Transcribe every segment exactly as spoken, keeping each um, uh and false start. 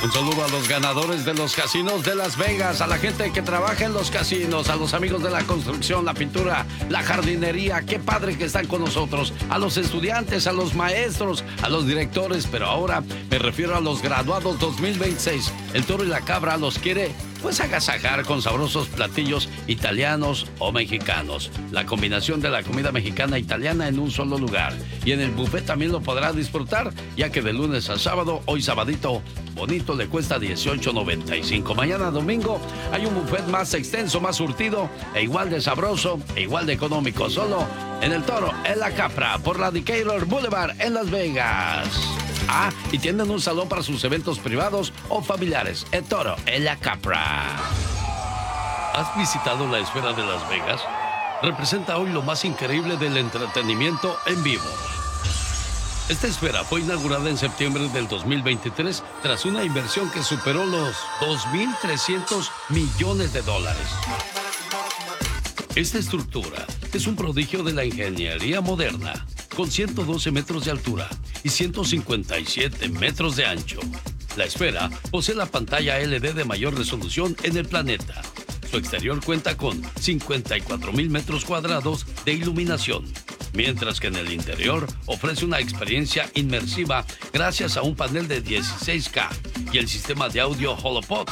Un saludo a los ganadores de los casinos de Las Vegas, a la gente que trabaja en los casinos, a los amigos de la construcción, la pintura, la jardinería. Qué padre que están con nosotros. A los estudiantes, a los maestros, a los directores, pero ahora me refiero a los graduados dos mil veintiséis. El Toro y la Cabra los quiere pues agasajar con sabrosos platillos italianos o mexicanos. La combinación de la comida mexicana e italiana en un solo lugar. Y en el buffet también lo podrá disfrutar, ya que de lunes a sábado, hoy sabadito bonito, le cuesta dieciocho noventa y cinco. Mañana domingo hay un buffet más extenso, más surtido, e igual de sabroso, e igual de económico. Solo en el Toro, en la Capra, por la Decatur Boulevard, en Las Vegas. Ah, y tienen un salón para sus eventos privados o familiares. El Toro, en la Capra. ¿Has visitado la Esfera de Las Vegas? Representa hoy lo más increíble del entretenimiento en vivo. Esta esfera fue inaugurada en septiembre del dos mil veintitrés tras una inversión que superó los dos mil trescientos millones de dólares. Esta estructura es un prodigio de la ingeniería moderna, con ciento doce metros de altura y ciento cincuenta y siete metros de ancho. La esfera posee la pantalla L E D de mayor resolución en el planeta. Su exterior cuenta con cincuenta y cuatro mil metros cuadrados de iluminación, mientras que en el interior ofrece una experiencia inmersiva gracias a un panel de dieciséis K y el sistema de audio HoloPod,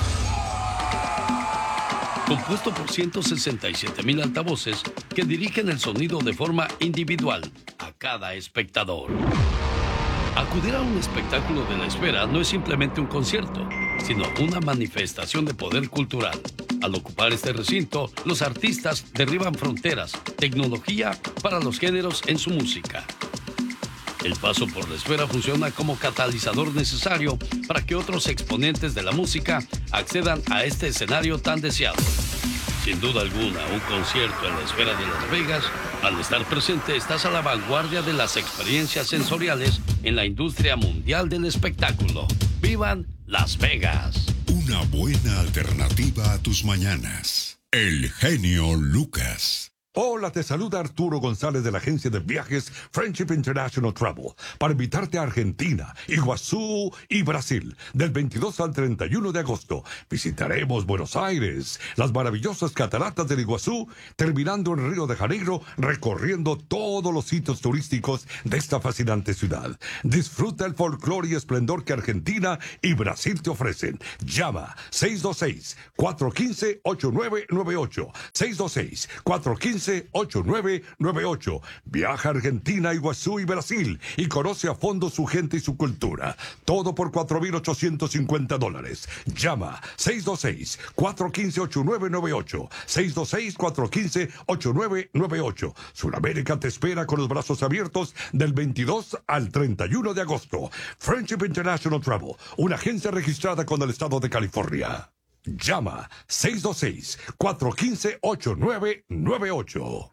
compuesto por ciento sesenta y siete mil altavoces que dirigen el sonido de forma individual a cada espectador. Acudir a un espectáculo de la esfera no es simplemente un concierto, sino una manifestación de poder cultural. Al ocupar este recinto, los artistas derriban fronteras, tecnología para los géneros en su música. El paso por la esfera funciona como catalizador necesario para que otros exponentes de la música accedan a este escenario tan deseado. Sin duda alguna, un concierto en la Esfera de Las Vegas, al estar presente, estás a la vanguardia de las experiencias sensoriales en la industria mundial del espectáculo. ¡Vivan Las Vegas! Una buena alternativa a tus mañanas. El genio Lucas. Hola, te saluda Arturo González de la agencia de viajes Friendship International Travel para invitarte a Argentina, Iguazú y Brasil del veintidós al treinta y uno de agosto. Visitaremos Buenos Aires, las maravillosas cataratas del Iguazú, terminando en Río de Janeiro, recorriendo todos los sitios turísticos de esta fascinante ciudad. Disfruta el folclore y esplendor que Argentina y Brasil te ofrecen. Llama seis dos seis, cuatro uno cinco, ocho nueve nueve ocho, seis dos seis, cuatro uno cinco, ocho nueve nueve ocho. Viaja a Argentina, Iguazú y Brasil y conoce a fondo su gente y su cultura. Todo por cuatro mil ochocientos cincuenta dólares. Llama seis dos seis, cuatro uno cinco, ocho nueve nueve ocho. seis dos seis, cuatro uno cinco, ocho nueve nueve ocho. Sudamérica te espera con los brazos abiertos del veintidós al treinta y uno de agosto. Friendship International Travel, una agencia registrada con el estado de California. Llama seis dos seis, cuatro uno cinco, ocho nueve nueve ocho.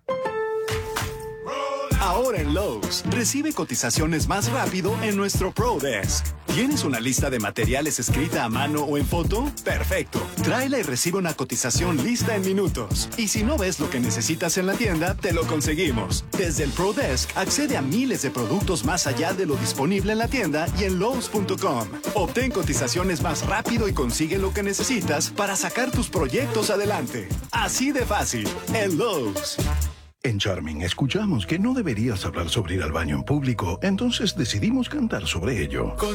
Ahora en Lowe's, recibe cotizaciones más rápido en nuestro Pro Desk. ¿Tienes una lista de materiales escrita a mano o en foto? Perfecto. Tráela y recibe una cotización lista en minutos. Y si no ves lo que necesitas en la tienda, te lo conseguimos. Desde el Pro Desk, accede a miles de productos más allá de lo disponible en la tienda y en Lowe's punto com. Obtén cotizaciones más rápido y consigue lo que necesitas para sacar tus proyectos adelante. Así de fácil, en Lowe's. En Charming escuchamos que no deberías hablar sobre ir al baño en público, entonces decidimos cantar sobre ello.